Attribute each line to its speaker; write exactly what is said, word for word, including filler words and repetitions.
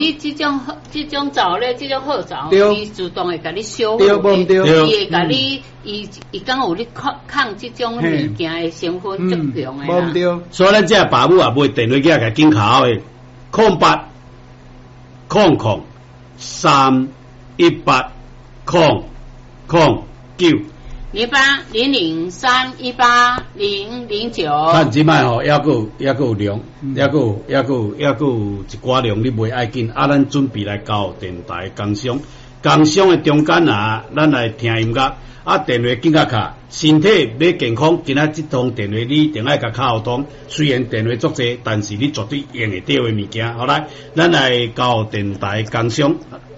Speaker 1: 你这种这种藻类，这种好藻，伊自动会甲你修复
Speaker 2: 对不对？
Speaker 1: 伊会甲你，伊伊讲有你抗抗这种物件的成分足强的啦。
Speaker 2: 对。
Speaker 3: 所以咱这爸母啊，买电话机啊，甲紧卡的，空八空空三一八空空九。
Speaker 1: 零八零零三一八零零九。
Speaker 3: 看即摆吼，还佫还佫有量，还佫有还佫有还佫有一寡量，你袂爱紧。啊，咱准备来交电台工商，工商的中间啊，咱来听音乐。啊，电话紧甲卡，身体要健康，今仔即通电话你一定爱甲卡互通。虽然电话足济，但是你绝对用会到的物件。好来，咱来交电台工商。